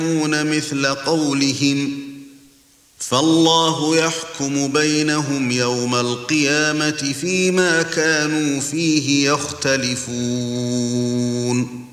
مثل قولهم فالله يحكم بينهم يوم القيامة فيما كانوا فيه يختلفون